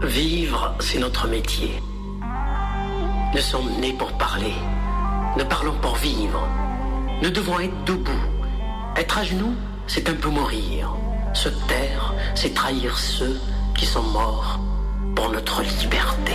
Vivre, c'est notre métier. Nous sommes nés pour parler. Nous parlons pour vivre. Nous devons être debout. Être à genoux, c'est un peu mourir. Se taire, c'est trahir ceux qui sont morts pour notre liberté.